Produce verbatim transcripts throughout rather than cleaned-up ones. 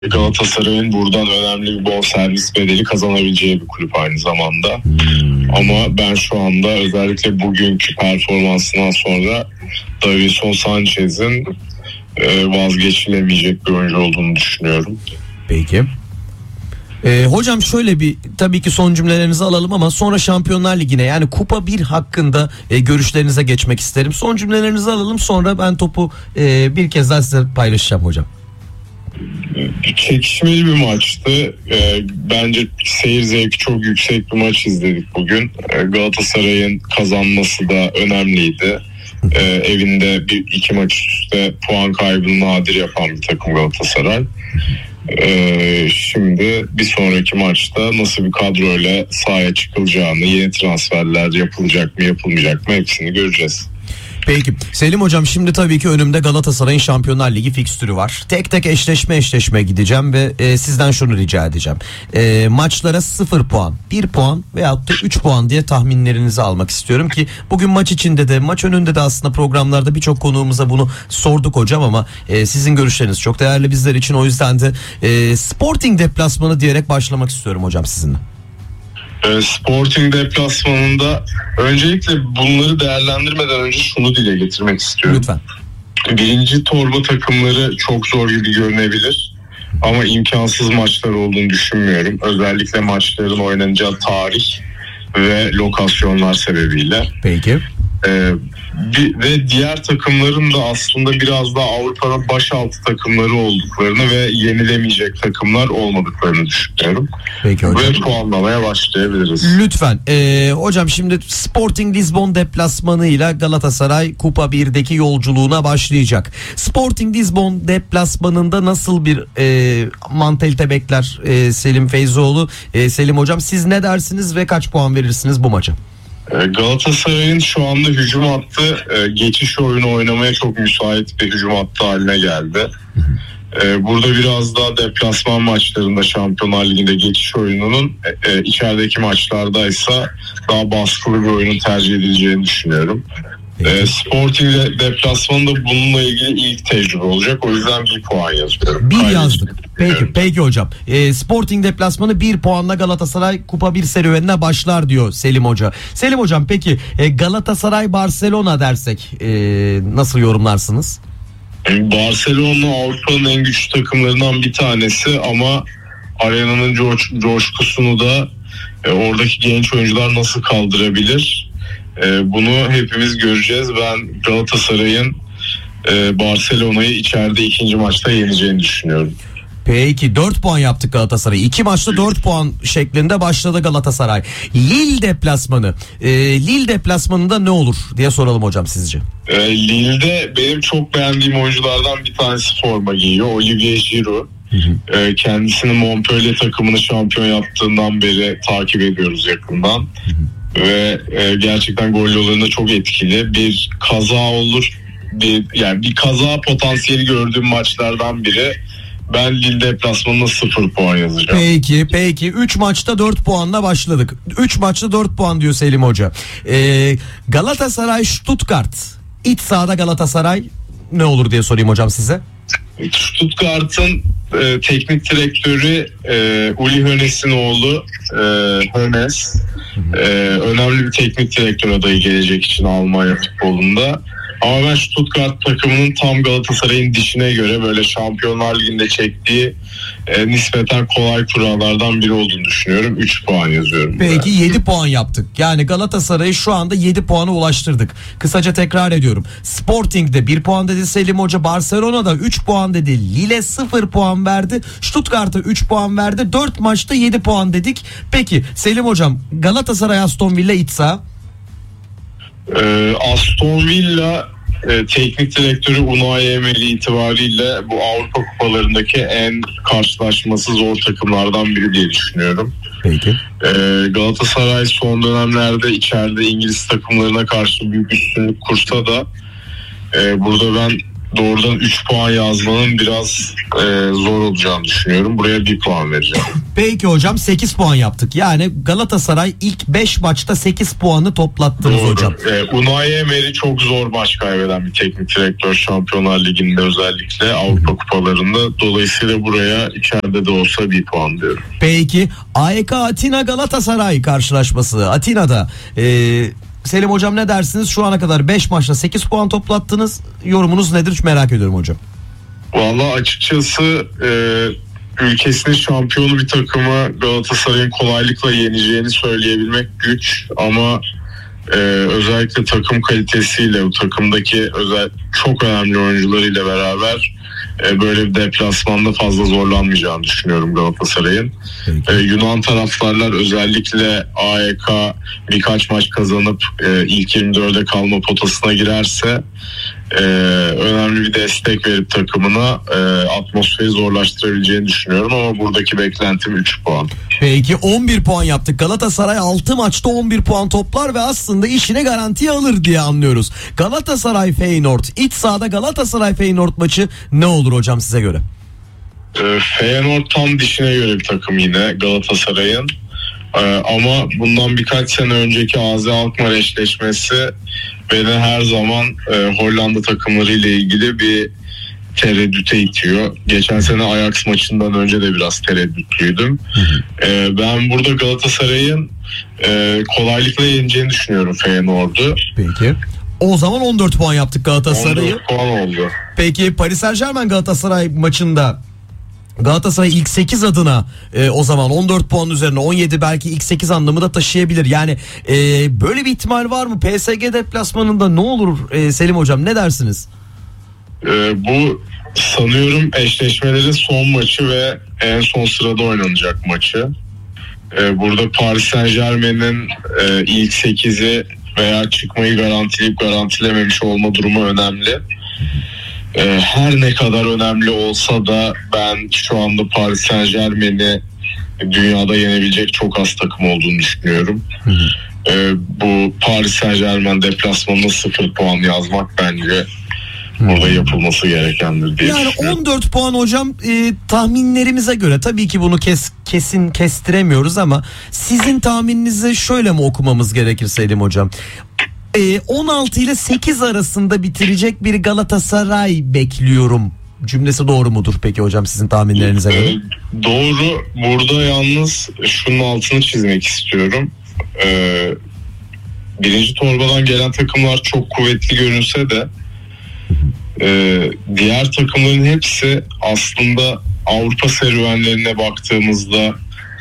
Galatasaray'ın buradan önemli bir bonservis bedeli kazanabileceği bir kulüp aynı zamanda. Hmm. Ama ben şu anda özellikle bugünkü performansından sonra Davinson Sanchez'in e, vazgeçilemeyecek bir oyuncu olduğunu düşünüyorum. Peki. Ee, hocam şöyle bir, tabii ki son cümlelerinizi alalım ama sonra Şampiyonlar Ligi'ne, yani Kupa bir hakkında e, görüşlerinize geçmek isterim. Son cümlelerinizi alalım, sonra ben topu e, bir kez daha size paylaşacağım hocam. Çekişmeli bir maçtı. E, bence seyir zevki çok yüksek bir maç izledik bugün. E, Galatasaray'ın kazanması da önemliydi. E, evinde bir iki maç üstte puan kaybını nadir yapan bir takım Galatasaray. Ee, şimdi bir sonraki maçta nasıl bir kadroyla sahaya çıkılacağını, yeni transferler yapılacak mı yapılmayacak mı hepsini göreceğiz. Peki Selim hocam, şimdi tabii ki önümde Galatasaray'ın Şampiyonlar Ligi fikstürü var. Tek tek eşleşme eşleşme gideceğim ve e, sizden şunu rica edeceğim. E, maçlara sıfır puan, bir puan veyahut da üç puan diye tahminlerinizi almak istiyorum ki bugün maç içinde de maç önünde de aslında programlarda birçok konuğumuza bunu sorduk hocam, ama e, sizin görüşleriniz çok değerli bizler için. O yüzden de e, Sporting deplasmanı diyerek başlamak istiyorum hocam sizinle. Sporting deplasmanında öncelikle bunları değerlendirmeden önce şunu dile getirmek istiyorum. Lütfen. Birinci torba takımları çok zor gibi görünebilir ama imkansız maçlar olduğunu düşünmüyorum. Özellikle maçların oynanacağı tarih ve lokasyonlar sebebiyle. Peki. Ee, bir, ve diğer takımların da aslında biraz daha Avrupa'nın başaltı takımları olduklarını ve yenilemeyecek takımlar olmadıklarını düşünüyorum. Peki hocam. Ve puanlamaya başlayabiliriz. Lütfen. Ee, hocam şimdi Sporting Lisbon deplasmanıyla Galatasaray Kupa birdeki yolculuğuna başlayacak. Sporting Lisbon deplasmanında nasıl bir e, mantalite bekler e, Selim Feyzoğlu? E, Selim hocam, siz ne dersiniz ve kaç puan verirsiniz bu maça? Galatasaray'ın şu anda hücum hattı geçiş oyunu oynamaya çok müsait bir hücum hattı haline geldi. Burada biraz daha deplasman maçlarında Şampiyonlar Ligi'nde geçiş oyununun içerideki maçlardaysa daha baskılı bir oyunun tercih edileceğini düşünüyorum. E, Sporting deplasmanında bununla ilgili ilk tecrübe olacak. O yüzden bir puan yazıyorum. Bir yazdık. Peki, peki hocam. E, Sporting deplasmanı bir puanla Galatasaray Kupa bir serüvenine başlar diyor Selim Hoca. Selim hocam, peki e, Galatasaray Barcelona dersek e, nasıl yorumlarsınız? Barcelona Avrupa'nın en güçlü takımlarından bir tanesi ama arenanın coş, coşkusunu da e, oradaki genç oyuncular nasıl kaldırabilir? E, bunu hepimiz göreceğiz. Ben Galatasaray'ın e, Barcelona'yı içeride ikinci maçta yeneceğini düşünüyorum. Peki, dört puan yaptık Galatasaray. İki maçta dört puan şeklinde başladı Galatasaray. Lille deplasmanı. E, Lille deplasmanında ne olur diye soralım hocam sizce? E, Lille'de benim çok beğendiğim oyunculardan bir tanesi forma giyiyor. Olivier Giroud. Hı hı. E, kendisini Montpellier takımını şampiyon yaptığından beri takip ediyoruz yakından. Hı hı. Ve e, gerçekten gol yollarında çok etkili. Bir kaza olur. Bir, yani bir kaza potansiyeli gördüğüm maçlardan biri. Ben Lille deplasmanına sıfır puan yazacağım. Peki peki. üç maçta dört puanla başladık. üç maçta dört puan diyor Selim Hoca. Ee, Galatasaray Stuttgart. İç sahada Galatasaray ne olur diye sorayım hocam size. Stuttgart'ın e, teknik direktörü e, Uli Hoeneß'in oğlu e, Hoeneß. E, önemli bir teknik direktör adayı gelecek için Almanya futbolunda. Ama ben Stuttgart takımının tam Galatasaray'ın dişine göre böyle Şampiyonlar Ligi'nde çektiği e, nispeten kolay kurallardan biri olduğunu düşünüyorum. üç puan yazıyorum. Peki ben. yedi puan yaptık. Yani Galatasaray'ı şu anda yedi puana ulaştırdık. Kısaca tekrar ediyorum. Sporting'de bir puan dedi Selim Hoca. Barcelona'da üç puan dedi. Lille sıfır puan verdi. Stuttgart'a üç puan verdi. dört maçta yedi puan dedik. Peki Selim Hocam, Galatasaray Aston Villa iç saha. Ee, Aston Villa e, teknik direktörü Unai Emery itibariyle bu Avrupa kupalarındaki en karşılaşması zor takımlardan biri diye düşünüyorum. Peki. Ee, Galatasaray son dönemlerde içeride İngiliz takımlarına karşı büyük üstünlük kursa da e, burada ben doğrudan üç puan yazmanın biraz e, zor olacağını düşünüyorum. Buraya bir puan vereceğim. Peki hocam, sekiz puan yaptık. Yani Galatasaray ilk beş maçta sekiz puanı toplattınız. Doğru hocam. E, Unai Emery çok zor maç kaybeden bir teknik direktör, Şampiyonlar Ligi'nde özellikle, Avrupa kupalarında. Dolayısıyla buraya içeride de olsa bir puan diyorum. Peki A E K Atina Galatasaray karşılaşması Atina'da. Eee Selim hocam, ne dersiniz? Şu ana kadar beş maçta sekiz puan toplattınız. Yorumunuz nedir? Merak ediyorum hocam. Vallahi açıkçası e, ülkesinin şampiyonu bir takımı Galatasaray'ın kolaylıkla yeneceğini söyleyebilmek güç, ama e, özellikle takım kalitesiyle, bu takımdaki özel çok önemli oyuncularıyla beraber e, böyle bir deplasmanda fazla zorlanmayacağını düşünüyorum Galatasaray'ın. E, Yunan taraftarlar özellikle A E K birkaç maç kazanıp e, ilk yirmi dörde kalma potasına girerse e, önemli bir destek verip takımına e, atmosferi zorlaştırabileceğini düşünüyorum, ama buradaki beklentim üç puan. Peki on bir puan yaptık. Galatasaray altı maçta on bir puan toplar ve aslında işini garantiye alır diye anlıyoruz. Galatasaray Feyenoord, iç sahada Galatasaray Feyenoord maçı ne olur hocam size göre? E, Feyenoord tam dişine göre bir takım yine Galatasaray'ın. Ee, ama bundan birkaç sene önceki A Z Alkmaar eşleşmesi beni her zaman e, Hollanda takımlarıyla ilgili bir tereddüte itiyor. Geçen sene Ajax maçından önce de biraz tereddütlüydüm. Ee, ben burada Galatasaray'ın e, kolaylıkla yeneceğini düşünüyorum Feyenoord'u. Peki. O zaman on dört puan yaptık Galatasaray'ı. on dört puan oldu. Peki Paris Saint-Germain Galatasaray maçında Galatasaray ilk sekiz adına e, o zaman on dört puan üzerine on yedi, belki ilk sekiz anlamı da taşıyabilir. Yani e, böyle bir ihtimal var mı? P S G deplasmanında ne olur e, Selim hocam, ne dersiniz? E, bu sanıyorum eşleşmelerin son maçı ve en son sırada oynanacak maçı. E, burada Paris Saint-Germain'in e, ilk sekizi veya çıkmayı garantileyip garantilememiş olma durumu önemli. Her ne kadar önemli olsa da ben şu anda Paris Saint-Germain'i dünyada yenebilecek çok az takım olduğunu düşünüyorum. Hı hı. Ee, bu Paris Saint-Germain deplasmanına sıfır puan yazmak bence burada yapılması gerekendir diye yani düşünüyorum. on dört puan hocam, e, tahminlerimize göre tabii ki bunu kes, kesin kestiremiyoruz, ama sizin tahmininizi şöyle mi okumamız gerekir Selim hocam? on altı ile sekiz arasında bitirecek bir Galatasaray bekliyorum cümlesi doğru mudur peki hocam sizin tahminlerinize göre? Ee, doğru. Burada yalnız şunun altını çizmek istiyorum. Ee, birinci torbadan gelen takımlar çok kuvvetli görünse de e, diğer takımların hepsi aslında Avrupa serüvenlerine baktığımızda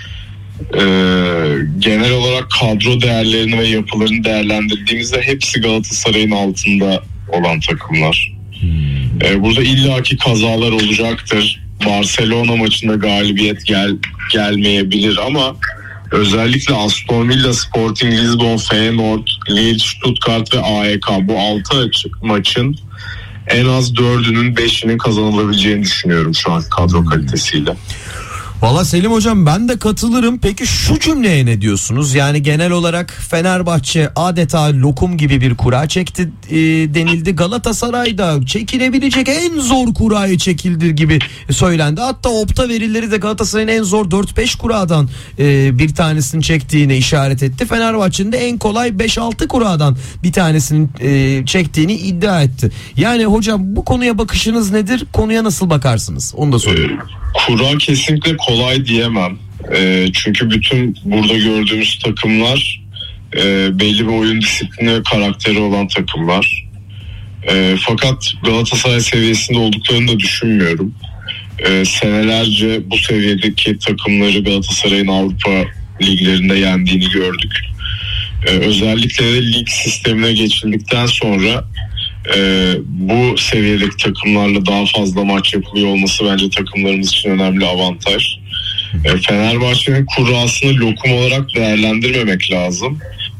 Ee, genel olarak kadro değerlerini ve yapılarını değerlendirdiğimizde hepsi Galatasaray'ın altında olan takımlar. Ee, burada illaki kazalar olacaktır. Barcelona maçında galibiyet gel gelmeyebilir, ama özellikle Aston Villa, Sporting Lisbon, Feyenoord, Lille, Stuttgart ve A E K, bu altı maçın en az dördünün beşinin kazanılabileceğini düşünüyorum şu an kadro kalitesiyle. Valla Selim hocam, ben de katılırım. Peki şu cümleye ne diyorsunuz? Yani genel olarak Fenerbahçe adeta lokum gibi bir kura çekti e, denildi. Galatasaray'da çekilebilecek en zor kurayı çekildi gibi söylendi. Hatta Opta verileri de Galatasaray'ın en zor dört beş kuradan e, bir tanesini çektiğine işaret etti. Fenerbahçe'nin de en kolay beş altı kuradan bir tanesinin e, çektiğini iddia etti. Yani hocam, bu konuya bakışınız nedir? Konuya nasıl bakarsınız? Onu da soruyorum. Kura kesinlikle kolay diyemem. E, çünkü bütün burada gördüğümüz takımlar e, belli bir oyun disiplini ve karakteri olan takımlar. E, fakat Galatasaray seviyesinde olduklarını da düşünmüyorum. E, senelerce bu seviyedeki takımları Galatasaray'ın Avrupa liglerinde yendiğini gördük. E, özellikle de lig sistemine geçildikten sonra Ee, bu seviyedeki takımlarla daha fazla maç yapılıyor olması bence takımlarımız için önemli avantaj. Ee, Fenerbahçe'nin kurasını lokum olarak değerlendirmemek lazım.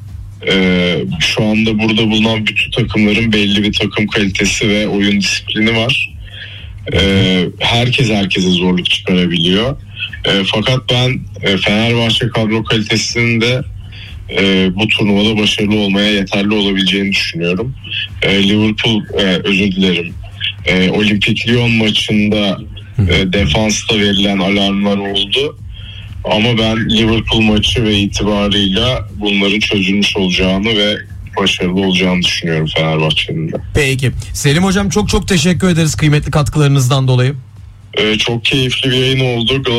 Ee, şu anda burada bulunan bütün takımların belli bir takım kalitesi ve oyun disiplini var. Ee, herkes herkese zorluk çıkarabiliyor. Ee, fakat ben e, Fenerbahçe kadro kalitesinin de E, bu turnuvada başarılı olmaya yeterli olabileceğini düşünüyorum. E, Liverpool, e, özür dilerim, e, Olimpik Lyon maçında e, defansta verilen alarmlar oldu. Ama ben Liverpool maçı ve itibarıyla bunların çözülmüş olacağını ve başarılı olacağını düşünüyorum Fenerbahçe'nin de. Peki. Selim hocam çok çok teşekkür ederiz kıymetli katkılarınızdan dolayı. Ee, çok keyifli bir yayın oldu.